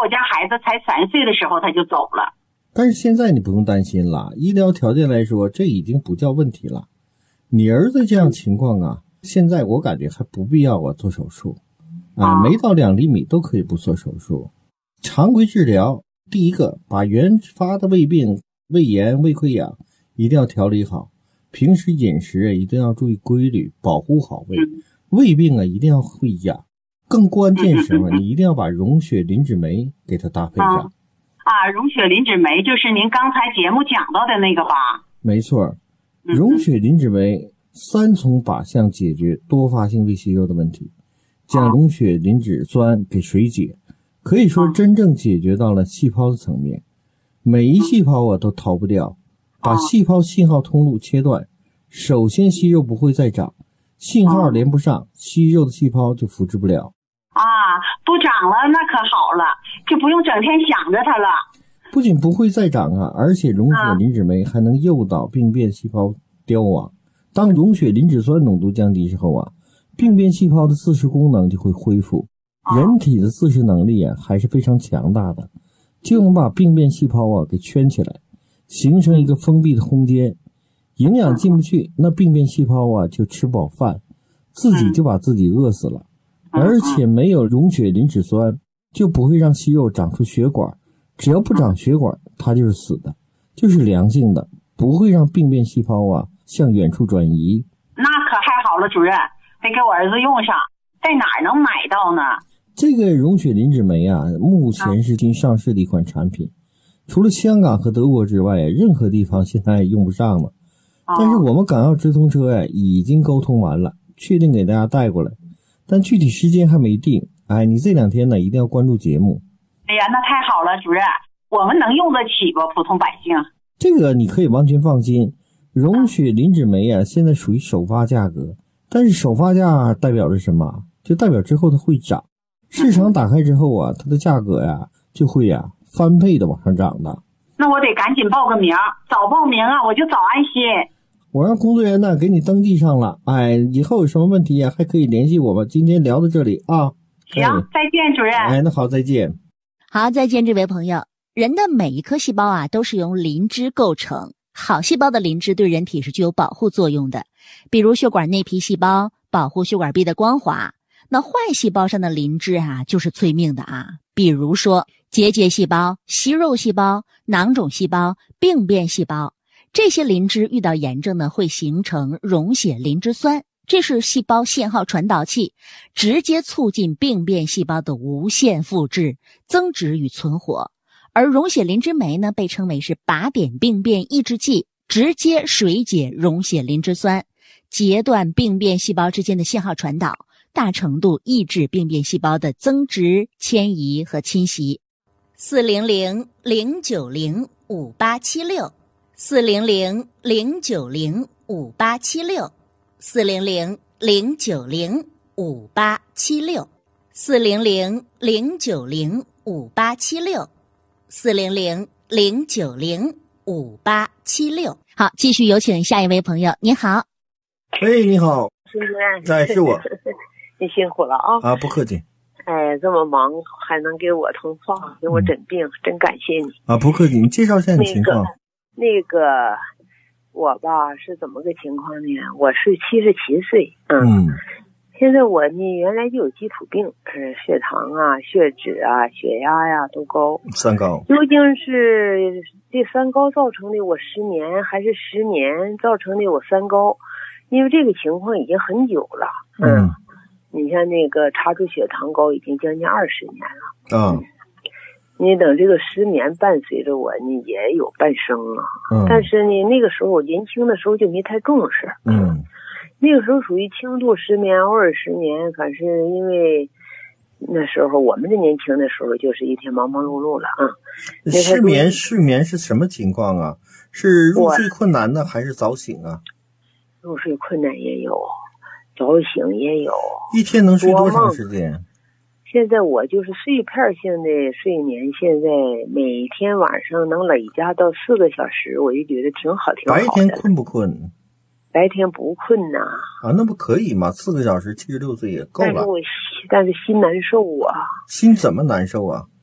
我家孩子才3岁的时候他就走了。 但是现在你不用担心了，医疗条件来说，这已经不叫问题了。你儿子这样情况啊，现在我感觉还不必要做手术啊，没到2厘米都可以不做手术。常规治疗，第一个把原发的胃病、胃炎、胃溃疡一定要调理好，平时饮食一定要注意规律，保护好胃。胃病一定要会养，更关键是什么？你一定要把溶血磷脂酶给它搭配上。 溶血磷脂酶就是您刚才节目讲到的那个吧？ 没错，溶血磷脂酶3重靶向解决多发性胃息肉的问题，将溶血磷脂酸给水解，可以说真正解决到了细胞的层面，每一细胞都逃不掉，把细胞信号通路切断，首先息肉不会再长，信号连不上，息肉的细胞就复制不了。 不长了那可好了，就不用整天想着它了。 不仅不会再长而且溶血磷脂酶还能诱导病变细胞凋亡。当溶血磷脂酸浓度降低之后病变细胞的自噬功能就会恢复。人体的自噬能力还是非常强大的，就能把病变细胞给圈起来，形成一个封闭的空间，营养进不去，那病变细胞就吃不饱饭，自己就把自己饿死了。而且没有溶血磷脂酸，就不会让息肉长出血管，只要不长血管，它就是死的，就是良性的，不会让病变细胞向远处转移。 那可太好了，主任，得给我儿子用上。在哪儿能买到呢？ 这个溶血磷脂酶目前是新上市的一款产品，除了香港和德国之外，任何地方现在用不上了。但是我们港澳直通车已经沟通完了，确定给大家带过来，但具体时间还没定。你这2天一定要关注节目。 哎呀，那太好了，主任，我们能用得起不？普通百姓？ 这个你可以完全放心，溶血磷脂酶现在属于首发价格，但是首发价代表着什么？就代表之后它会涨，市场打开之后它的价格就会翻倍的往上涨的。 那我得赶紧报个名，早报名我就早安心。 我让工作人员给你登记上了，以后有什么问题还可以联系我们。今天聊到这里行，再见，主任。 那好，再见。 好，再见，这位朋友。人的每一颗细胞都是由磷脂构成，好细胞的磷脂对人体是具有保护作用的，比如血管内皮细胞保护血管壁的光滑。那坏细胞上的磷脂就是催命的比如说结节细胞、息肉细胞、囊肿细胞、病变细胞，这些磷脂遇到炎症呢，会形成溶血磷脂酸，这是细胞信号传导器，直接促进病变细胞的无限复制、增殖与存活。而溶血磷脂酶呢，被称为是靶点病变抑制剂，直接水解溶血磷脂酸，截断病变细胞之间的信号传导，大程度抑制病变细胞的增殖、迁移和侵袭。400-090-5876 400-090-5876 400-090-5876 400-090-5876 400-090-5876。好，继续有请下一位朋友。你好。 你好。是我。 你辛苦了不客气。 这么忙还能给我通话，给我诊病，真感谢你不客气。你介绍一下你情况。 我是怎么个情况呢？我是77岁，现在我呢原来就有基础病，血糖血脂血压都高 ，3高。 究竟是这3高造成的我失眠，还是失眠造成的我3高？因为这个情况已经很久了。你像查出血糖高已经将近20年了。你等这个失眠伴随着我呢也有半生但是呢那个时候我年轻的时候就没太重视。那个时候属于轻度失眠，偶尔失眠，反正因为那时候我们这年轻的时候就是一天忙忙碌碌了失眠是什么情况是入睡困难呢，还是早醒入睡困难也有，早醒也有。 一天能睡多长时间？ 现在我就是碎片性的睡眠，现在每天晚上能累加到4个小时，我就觉得挺好的。 白天困不困？ 白天不困那不可以吗？4个小时，76岁也够了。 但是心难受心怎么难受